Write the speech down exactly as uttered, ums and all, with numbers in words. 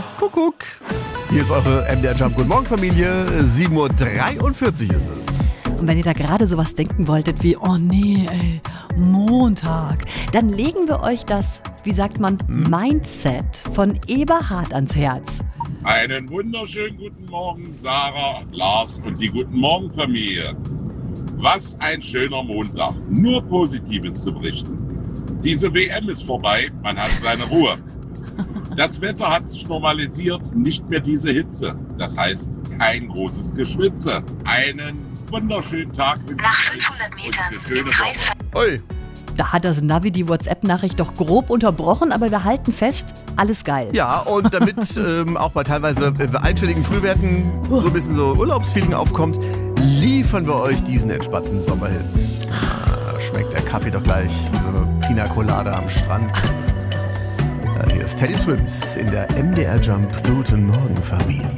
Kuckuck. Hier ist eure M D R Jump. Guten Morgen, Familie. sieben Uhr dreiundvierzig ist es. Und wenn ihr da gerade sowas denken wolltet wie, oh nee, ey, Montag, dann legen wir euch das, wie sagt man, hm? Mindset von Eberhard ans Herz. Einen wunderschönen guten Morgen, Sarah, Lars und die Guten Morgen Familie. Was ein schöner Montag. Nur Positives zu berichten. Diese W M ist vorbei, man hat seine Ruhe. Das Wetter hat sich normalisiert, nicht mehr diese Hitze. Das heißt, kein großes Geschwitze. Einen wunderschönen Tag. Nach fünfhundert Metern im Kreis. Ui. Da hat das Navi die WhatsApp-Nachricht doch grob unterbrochen, aber wir halten fest, alles geil. Ja, und damit ähm, auch bei teilweise einstelligen Frühwerten so ein bisschen so Urlaubsfeeling aufkommt, liefern wir euch diesen entspannten Sommerhit. Ah, schmeckt der Kaffee doch gleich wie so eine Pina Colada am Strand. Ja, hier ist Teddy Swims in der M D R Jump. Guten Morgen, Familie.